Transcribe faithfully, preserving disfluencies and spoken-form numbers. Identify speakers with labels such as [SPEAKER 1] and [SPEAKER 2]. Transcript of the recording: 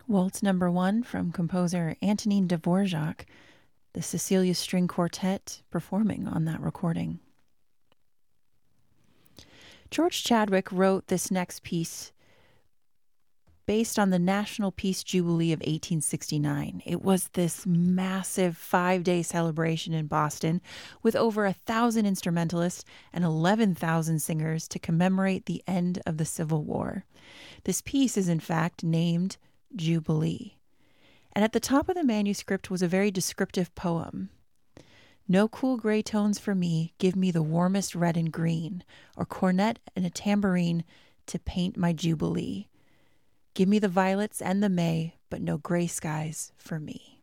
[SPEAKER 1] Waltz number one from composer Antonin Dvorak, the Cecilia String Quartet performing on that recording. George Chadwick wrote this next piece based on the National Peace Jubilee of eighteen sixty-nine. It was this massive five-day celebration in Boston with over a thousand instrumentalists and eleven thousand singers to commemorate the end of the Civil War. This piece is in fact named Jubilee. And at the top of the manuscript was a very descriptive poem. No cool gray tones for me, give me the warmest red and green, or cornet and a tambourine to paint my Jubilee. Give me the violets and the May, but no gray skies for me.